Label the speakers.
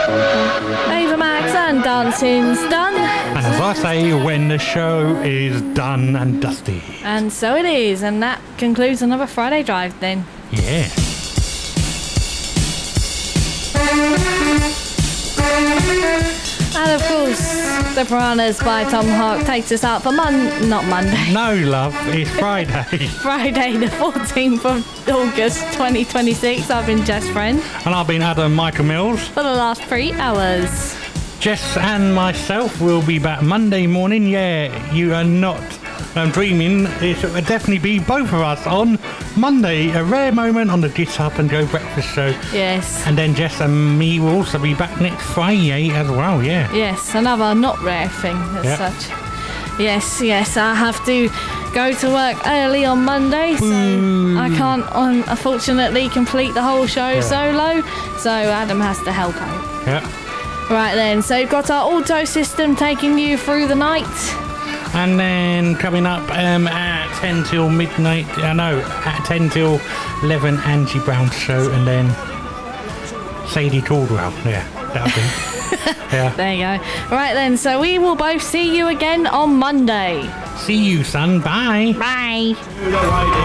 Speaker 1: Ava Max and dancing's done.
Speaker 2: And as I say, when the show is done and dusty.
Speaker 1: And so it is, and that concludes another Friday Drive then.
Speaker 2: Yeah.
Speaker 1: And of course, The Piranhas by Tom Hawk takes us out for not Monday.
Speaker 2: No, love, it's Friday.
Speaker 1: Friday the 14th of August 2026. I've been Jess Friend.
Speaker 2: And I've been Adam Michael Mills.
Speaker 1: For the last 3 hours.
Speaker 2: Jess and myself will be back Monday morning. Yeah, you are not dreaming. It will definitely be both of us on Monday. A rare moment on the Get Up and Go Breakfast Show.
Speaker 1: Yes.
Speaker 2: And then Jess and me will also be back next Friday as well, yeah.
Speaker 1: Yes, another not rare thing as such. Yes, I have to go to work early on Monday, so I can't unfortunately complete the whole show solo, so Adam has to help out.
Speaker 2: Yeah.
Speaker 1: Right then, so we've got our auto system taking you through the night.
Speaker 2: And then coming up at 10 till midnight, at 10 till 11, Angie Brown's show, and then Sadie Caldwell. Yeah, that'll be. Yeah.
Speaker 1: There you go. Right then, so we will both see you again on Monday.
Speaker 2: See you, son. Bye.
Speaker 1: Bye.